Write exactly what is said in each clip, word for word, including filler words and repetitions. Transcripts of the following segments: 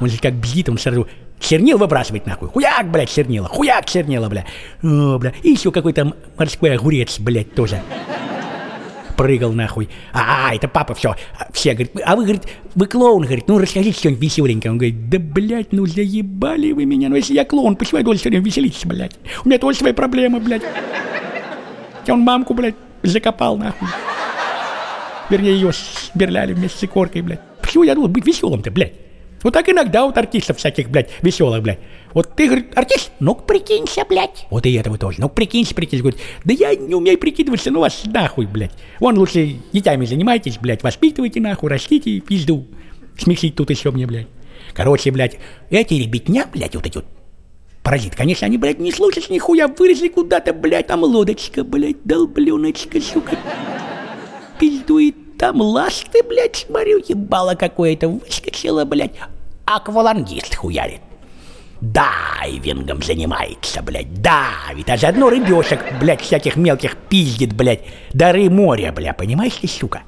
Он же как бзит, он сразу чернил выбрасывает нахуй. Хуяк, блядь, чернила, хуяк, чернила, блядь. О, бля. И еще какой-то морской огурец, блядь, тоже прыгал нахуй. А, это папа, все. Все, говорит, а вы, говорит, вы клоун, говорит, ну расскажите что-нибудь веселенькое. Он говорит, да, блядь, ну заебали вы меня. Ну если я клоун, почему я должен все время веселиться, блядь? У меня тоже свои проблемы, блядь. Он мамку, блядь, закопал, нахуй. Вернее, ее сберляли вместе с икоркой, блядь. Почему я должен быть веселым-то, блядь? Вот так иногда вот артистов всяких, блядь, веселых, блядь. Вот ты, говорит, артист? Ну-ка прикинься, блядь. Вот и этого тоже. Ну-ка прикинься, прикинься. Говорит, да я не умею прикидываться, ну вас нахуй, блядь. Вон лучше детьми занимайтесь, блядь, воспитывайте нахуй, растите пизду. Смесить тут еще мне, блядь. Короче, блядь, эти ребятня, блядь, вот эти вот паразиты, конечно, они, блядь, не слушаются нихуя, вылезли куда-то, блядь, там лодочка, блядь, долбленочка, сука. Пиздует. Там ласты, блядь, смотрю, ебало какое-то выскочило, блядь. Аквалангист хуярит. Дайвингом занимается, блядь, давит. А заодно рыбешек, блядь, всяких мелких пиздит, блядь. Дары моря, бля, понимаешь ты, сука?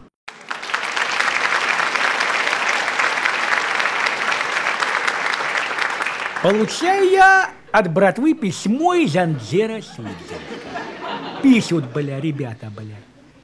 Получаю я от братвы письмо из Анджера Суидзенска. Пишут, бля, ребята, бля.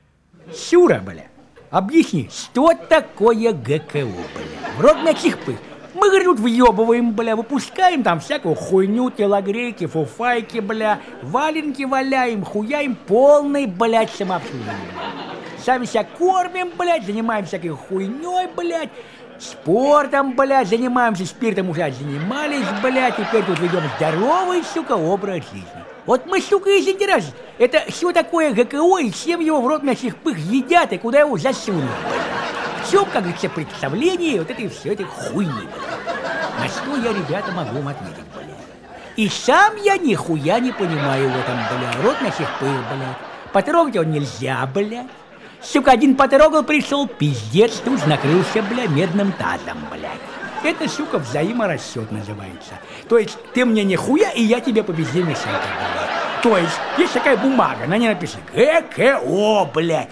Сюра, бля. Объясни, что такое ГКО, бля? В рот на чихпы. Мы, говорит, тут въебываем, бля, выпускаем там всякую хуйню, телогрейки, фуфайки, бля, валенки валяем, хуяем полный, блядь, самообслуживание. Сами себя кормим, блядь, занимаемся всякой хуйней, блядь, спортом, блядь, занимаемся спиртом, уже занимались, блядь, теперь тут ведем здоровый, сука, образ жизни. Вот мы, сука, и заинтересовались. Это что такое ГКО и чем его в рот мясных пых едят и куда его засунут, блядь. В чем, как говорится, представление вот этой все этой хуйни, блядь. На что я, ребята, могу вам ответить, блядь. И сам я нихуя не понимаю в этом, блядь. Рот мясных пых, блядь. Потрогать его нельзя, блядь. Сука, один потрогал, пришел, пиздец, тут накрылся, блядь, медным тазом, блядь. Это, сука, взаиморасчет называется. То есть ты мне нихуя, и я тебе по везде мешаю. То есть есть такая бумага, на ней написано ГКО, блядь.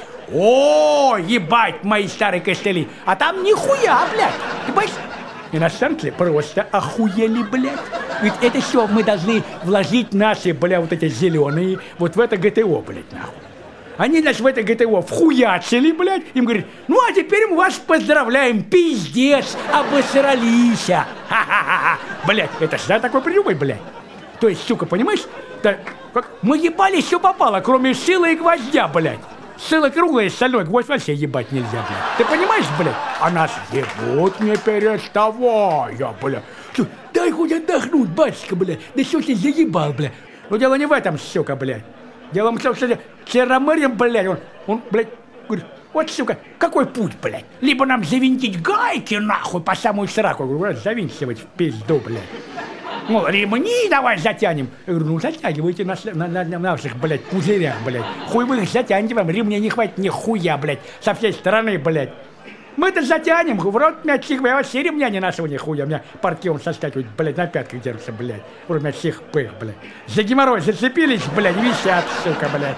О, ебать, мои старые костыли. А там нихуя, блядь. Ты понимаешь? Иностранцы просто охуели, блядь. Ведь это все мы должны вложить наши, бля, вот эти зеленые, вот в это ГТО, блядь, нахуй. Они нас в это ГТО вхуячили, блядь, им говорят, ну а теперь мы вас поздравляем, пиздец, обосрались. Ха-ха-ха, блядь, это ж да, такой придумай, блядь. То есть, сука, понимаешь, да, как, мы ебали все попало, кроме шила и гвоздя, блядь. Шило круглое, стальной, гвоздь вообще ебать нельзя, блядь. Ты понимаешь, блядь? А нас ебут не переставая, блядь. Дай хоть отдохнуть, батюшка, блядь, да что ты заебал, блядь. Но дело не в этом, сука, блядь. Дело в том, что Черномырьем, блядь, он, он, блядь, говорит, вот, сука, какой путь, блядь? Либо нам завинтить гайки, нахуй, по самую сраку. Я говорю, завинтивать в пизду, блядь. Мол, ремни давай затянем. Я говорю, ну затягивайте на, на, на, на наших, блядь, пузырях, блядь. Хуй вы их затянете, вам ремня не хватит нихуя, блядь, со всей стороны, блядь. Мы-то затянем, в рот мячик, я вообще ремня не нашего нихуя. У меня партки он соскакивает, блядь, на пятках держится, блядь. В рот мячик пых, блядь. За геморрой зацепились, блядь, висят, сука, блядь.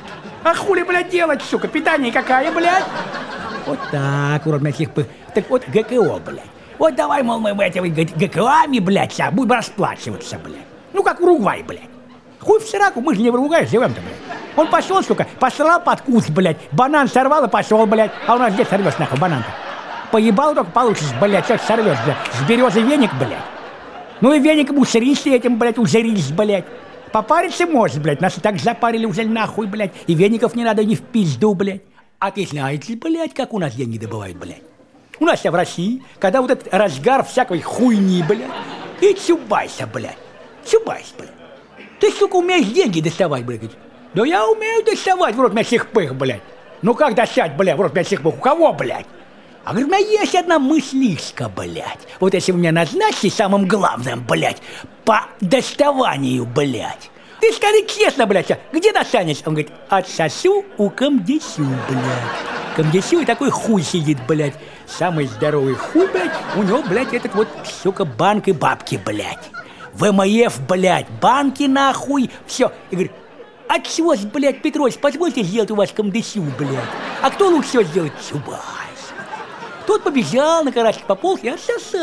А хули, блядь, делать, сука, питание какая, блядь? Вот так, в рот мячик пых. Так вот, ГКО, блядь. Вот давай, мол, мы этими ГКОами, блядь, а будем расплачиваться, блядь. Ну, как в Уругвай, блядь. Хуй в сраку, мы же не в Уругвае живем-то, блядь. Он пошел, сука, посрал под куст, блядь. Банан сорвал и пошел, блядь. А у нас где сорвешь, нахуй, банан-то? Поебал только получишь, блядь, что сорвешь, блядь. С березы веник, блядь. Ну и веником усрись этим, блядь, узрись, блядь. Попариться можешь, блядь. Нас и так запарили уже нахуй, блядь. И веников не надо ни в пизду, блядь. А ты знаете, блядь, как у нас деньги добывают, блядь? У нас в России, когда вот этот разгар всякой хуйни, блядь, и чубайся, блядь. Чубайся, блядь. Ты, сука, умеешь деньги доставать, блядь. Да я умею доставать в рот мясных пых, блядь. Ну как достать, блядь, в рот мясных пых? У кого, блядь? А говорит, у меня есть одна мыслишка, блядь. Вот если вы меня назначите самым главным, блядь, по доставанию, блядь. Ты скажи честно, блядь, где достанешь? Он говорит, отсосу у комдесю, блядь. Комдесю и такой хуй сидит, блядь. Самый здоровый хуй, блядь, у него, блядь, этот вот, сука, банк и бабки, блядь. ВМФ, блядь, банки нахуй, все. И говорит, отсос, блядь, Петрович, позвольте сделать у вас комдесю, блядь. А кто лучше всего сделает? Чубайс. Тот побежал на карачке пополз и отсосал.